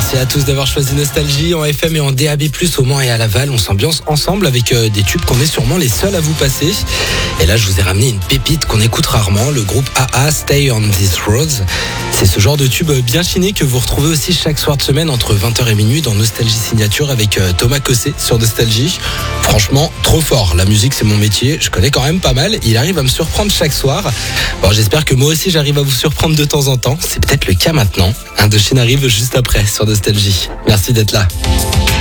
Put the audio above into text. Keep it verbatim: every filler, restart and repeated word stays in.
Merci à tous d'avoir choisi Nostalgie en F M et en D A B plus, au Mans et à Laval. On s'ambiance ensemble avec euh, des tubes qu'on est sûrement les seuls à vous passer. Et là, je vous ai ramené une pépite qu'on écoute rarement, le groupe A A, Stay on These Roads. C'est ce genre de tube bien chiné que vous retrouvez aussi chaque soir de semaine entre vingt heures et minuit dans Nostalgie Signature avec euh, Thomas Cossé sur Nostalgie. Franchement, trop fort. La musique, c'est mon métier. Je connais quand même pas mal. Il arrive à me surprendre chaque soir. Bon, j'espère que moi aussi, j'arrive à vous surprendre de temps en temps. C'est peut-être le cas maintenant. Indochine arrive juste après sur Nostalgie. Merci d'être là.